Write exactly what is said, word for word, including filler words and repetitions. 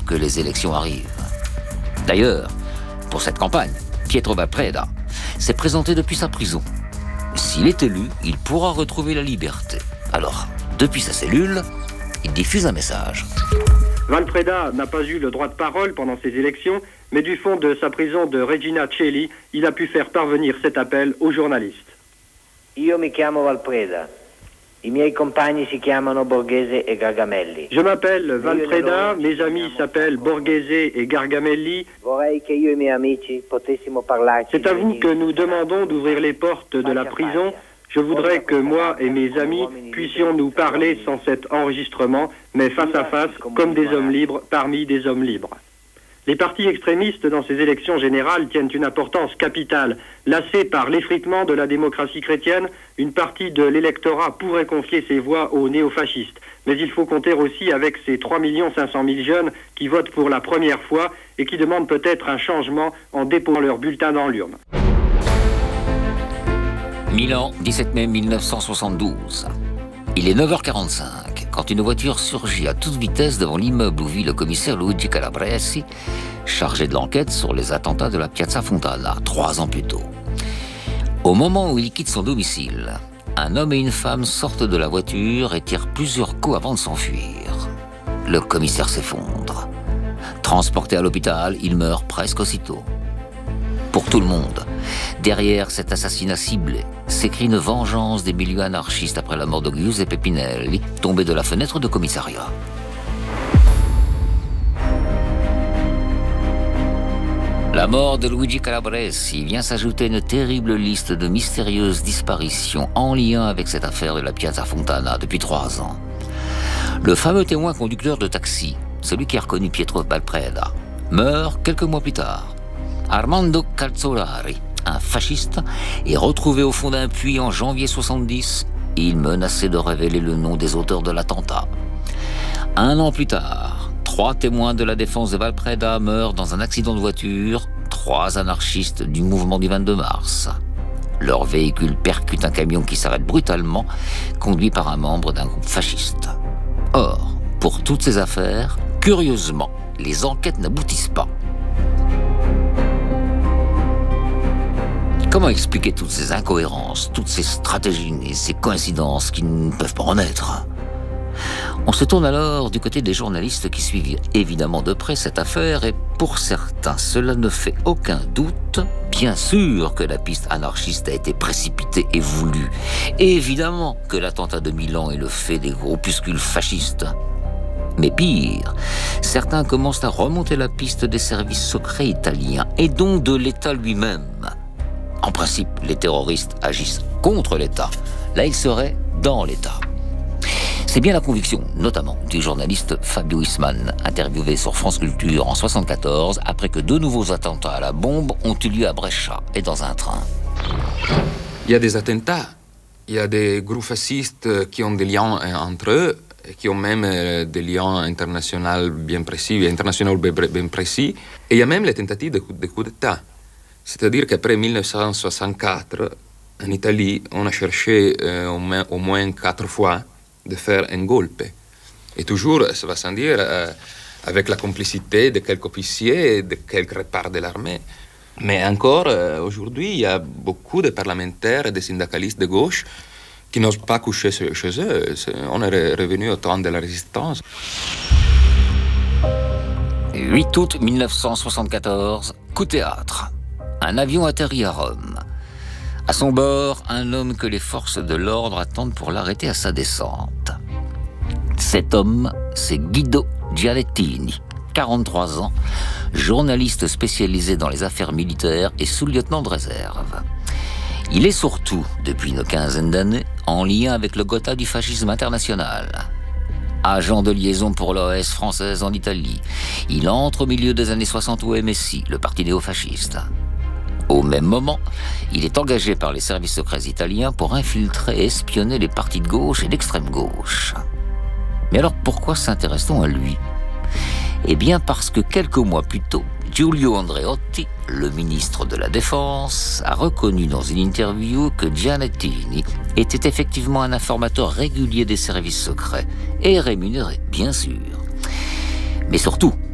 que les élections arrivent. D'ailleurs, pour cette campagne, Pietro Valpreda s'est présenté depuis sa prison. S'il est élu, il pourra retrouver la liberté. Alors, depuis sa cellule, il diffuse un message. Valpreda n'a pas eu le droit de parole pendant ces élections, mais du fond de sa prison de Regina Coeli, il a pu faire parvenir cet appel aux journalistes. Io mi chiamo Valpreda. I miei compagni si chiamano Borghese e Gargamelli. Je m'appelle Valpreda, mes amis s'appellent Borghese et Gargamelli. Vorrei che io e i miei amici potessimo parlarci. C'est à vous que nous demandons d'ouvrir les portes de la prison. Je voudrais que moi et mes amis puissions nous parler sans cet enregistrement, mais face à face, comme des hommes libres parmi des hommes libres. Les partis extrémistes dans ces élections générales tiennent une importance capitale. Lassés par l'effritement de la démocratie chrétienne, une partie de l'électorat pourrait confier ses voix aux néofascistes. Mais il faut compter aussi avec ces trois millions cinq cent mille jeunes qui votent pour la première fois et qui demandent peut-être un changement en déposant leur bulletin dans l'urne. Milan, dix-sept mai mille neuf cent soixante-douze. Il est neuf heures quarante-cinq quand une voiture surgit à toute vitesse devant l'immeuble où vit le commissaire Luigi Calabresi, chargé de l'enquête sur les attentats de la Piazza Fontana, trois ans plus tôt. Au moment où il quitte son domicile, un homme et une femme sortent de la voiture et tirent plusieurs coups avant de s'enfuir. Le commissaire s'effondre. Transporté à l'hôpital, il meurt presque aussitôt. Pour tout le monde, derrière cet assassinat ciblé, s'écrit une vengeance des milieux anarchistes après la mort de Giuseppe Pinelli, tombé de la fenêtre de commissariat. La mort de Luigi Calabresi vient s'ajouter à une terrible liste de mystérieuses disparitions en lien avec cette affaire de la Piazza Fontana depuis trois ans. Le fameux témoin conducteur de taxi, celui qui a reconnu Pietro Valpreda, meurt quelques mois plus tard. Armando Calzolari, un fasciste, est retrouvé au fond d'un puits en janvier soixante-dix. Il menaçait de révéler le nom des auteurs de l'attentat. Un an plus tard, trois témoins de la défense de Valpreda meurent dans un accident de voiture, trois anarchistes du mouvement du vingt-deux mars. Leur véhicule percute un camion qui s'arrête brutalement, conduit par un membre d'un groupe fasciste. Or, pour toutes ces affaires, curieusement, les enquêtes n'aboutissent pas. Comment expliquer toutes ces incohérences, toutes ces stratégies et ces coïncidences qui ne peuvent pas en être ? On se tourne alors du côté des journalistes qui suivent évidemment de près cette affaire et pour certains, cela ne fait aucun doute. Bien sûr que la piste anarchiste a été précipitée et voulue. Et évidemment que l'attentat de Milan est le fait des groupuscules fascistes. Mais pire, certains commencent à remonter la piste des services secrets italiens et donc de l'État lui-même. En principe, les terroristes agissent contre l'État. Là, ils seraient dans l'État. C'est bien la conviction, notamment, du journaliste Fabio Isman, interviewé sur France Culture en soixante-quatorze, après que deux nouveaux attentats à la bombe ont eu lieu à Brescia et dans un train. Il y a des attentats, il y a des groupes fascistes qui ont des liens entre eux, qui ont même des liens internationaux bien précis, internationaux bien précis, et il y a même les tentatives de coup d'État. C'est-à-dire qu'après mille neuf cent soixante-quatre, en Italie, on a cherché euh, au, moins, au moins quatre fois de faire un golpe. Et toujours, ça va sans dire, euh, avec la complicité de quelques officiers et de quelques parts de l'armée. Mais encore, euh, aujourd'hui, il y a beaucoup de parlementaires et de syndicalistes de gauche qui n'osent pas coucher chez eux. C'est, on est revenu au temps de la résistance. huit août mille neuf cent soixante-quatorze, coup de théâtre. Un avion atterrit à Rome. À son bord, un homme que les forces de l'ordre attendent pour l'arrêter à sa descente. Cet homme, c'est Guido Gialettini, quarante-trois ans, journaliste spécialisé dans les affaires militaires et sous-lieutenant de réserve. Il est surtout, depuis une quinzaine d'années, en lien avec le Gotha du fascisme international. Agent de liaison pour l'O S française en Italie, il entre au milieu des années soixante au M S I, le parti néofasciste. Au même moment, il est engagé par les services secrets italiens pour infiltrer et espionner les partis de gauche et d'extrême gauche. Mais alors pourquoi s'intéresse-t-on à lui ? Eh bien parce que quelques mois plus tôt, Giulio Andreotti, le ministre de la Défense, a reconnu dans une interview que Gialettini était effectivement un informateur régulier des services secrets et rémunéré, bien sûr. Mais surtout,